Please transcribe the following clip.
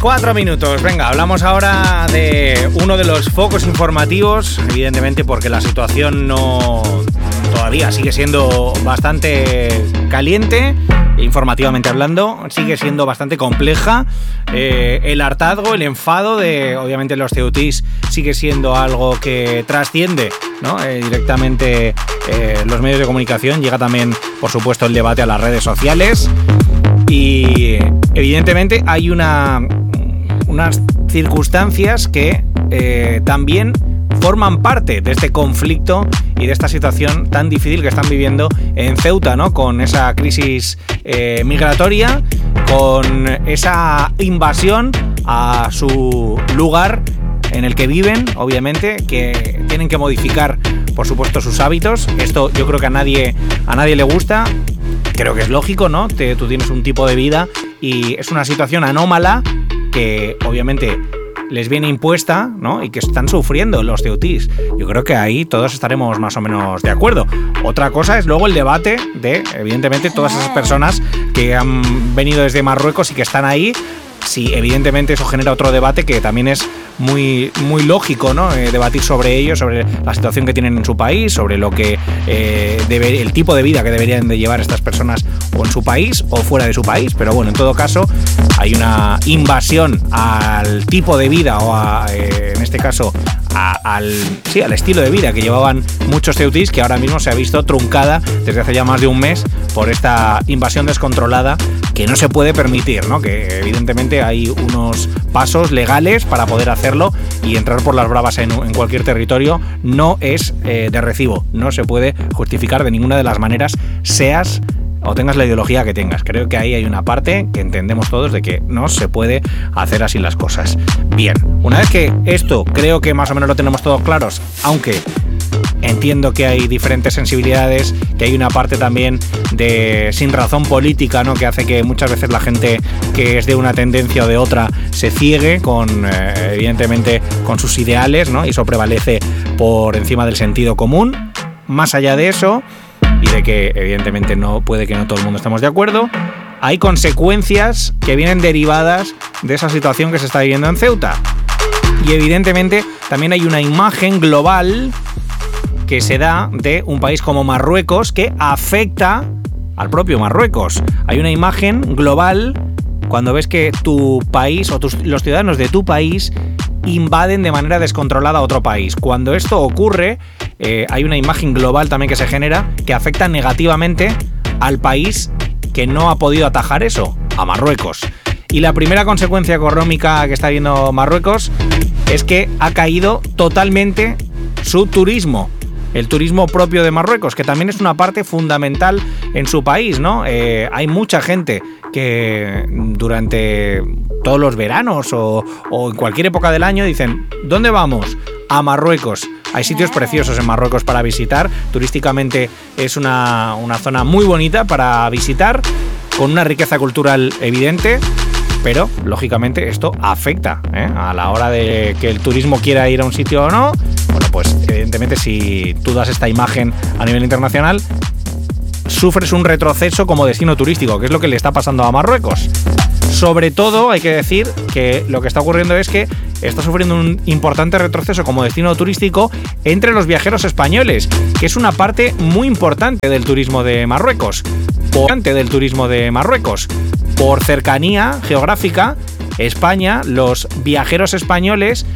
4 minutos, venga, hablamos ahora de uno de los focos informativos, evidentemente porque la situación todavía sigue siendo bastante caliente, informativamente hablando, sigue siendo bastante compleja. El hartazgo, el enfado de, obviamente, los ceutís sigue siendo algo que trasciende, ¿no? Directamente los medios de comunicación, llega también, por supuesto, el debate a las redes sociales y, evidentemente, hay unas circunstancias que también forman parte de este conflicto y de esta situación tan difícil que están viviendo en Ceuta, ¿no? Con esa crisis migratoria, con esa invasión a su lugar en el que viven, obviamente, que tienen que modificar, por supuesto, sus hábitos. Esto yo creo que a nadie le gusta. Creo que es lógico, ¿no? Tú tienes un tipo de vida y es una situación anómala que obviamente les viene impuesta, ¿no? Y que están sufriendo los ceutís. Yo creo que ahí todos estaremos más o menos de acuerdo. Otra cosa es luego el debate de, evidentemente, todas esas personas que han venido desde Marruecos y que están ahí. Sí, evidentemente eso genera otro debate que también es muy lógico, ¿no? Debatir sobre ello, sobre la situación que tienen en su país, sobre lo que el tipo de vida que deberían de llevar estas personas o en su país o fuera de su país. Pero bueno, en todo caso hay una invasión al tipo de vida o en este caso al estilo de vida que llevaban muchos ceutís, que ahora mismo se ha visto truncada desde hace ya más de un mes por esta invasión descontrolada que no se puede permitir, ¿no? Que evidentemente hay unos pasos legales para poder hacerlo y entrar por las bravas en cualquier territorio no es de recibo, no se puede justificar de ninguna de las maneras, seas o tengas la ideología que tengas. Creo que ahí hay una parte que entendemos todos de que no se puede hacer así las cosas. Bien, una vez que esto creo que más o menos lo tenemos todos claros, aunque entiendo que hay diferentes sensibilidades, que hay una parte también de sin razón política, ¿no? Que hace que muchas veces la gente que es de una tendencia o de otra se ciegue con, evidentemente, con sus ideales, ¿no? Y eso prevalece por encima del sentido común. Más allá de eso, y de que evidentemente puede que no todo el mundo estemos de acuerdo, hay consecuencias que vienen derivadas de esa situación que se está viviendo en Ceuta. Y evidentemente también hay una imagen global que se da de un país como Marruecos que afecta al propio Marruecos. Hay una imagen global cuando ves que tu país o los ciudadanos de tu país invaden de manera descontrolada a otro país. Cuando esto ocurre, hay una imagen global también que se genera que afecta negativamente al país que no ha podido atajar eso, a Marruecos. Y la primera consecuencia económica que está viendo Marruecos es que ha caído totalmente su turismo. El turismo propio de Marruecos, que también es una parte fundamental en su país, ¿no? Hay mucha gente que durante todos los veranos o en cualquier época del año dicen, ¿dónde vamos? A Marruecos. Hay sitios preciosos en Marruecos para visitar. Turísticamente es una zona muy bonita para visitar, con una riqueza cultural evidente. Pero, lógicamente, esto afecta a la hora de que el turismo quiera ir a un sitio o no. Bueno, pues evidentemente si tú das esta imagen a nivel internacional, sufres un retroceso como destino turístico, que es lo que le está pasando a Marruecos. Sobre todo, hay que decir que lo que está ocurriendo es que está sufriendo un importante retroceso como destino turístico entre los viajeros españoles, que es una parte muy importante del turismo de Marruecos. Por cercanía geográfica, España, los viajeros españoles